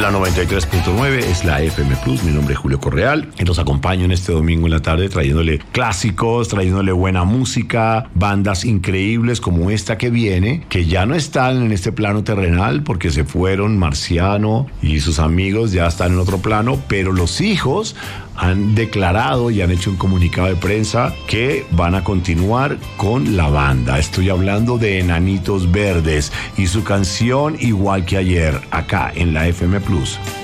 La 93.9 es la FM Plus. Mi nombre es Julio Correal y los acompaño en este domingo en la tarde trayéndole clásicos, trayéndole buena música, bandas increíbles como esta que viene, que ya no están en este plano terrenal porque se fueron. Marciano y sus amigos ya están en otro plano, pero los hijos han declarado y han hecho un comunicado de prensa que van a continuar con la banda. Estoy hablando de Enanitos Verdes y su canción Igual que ayer, acá en la FM Plus.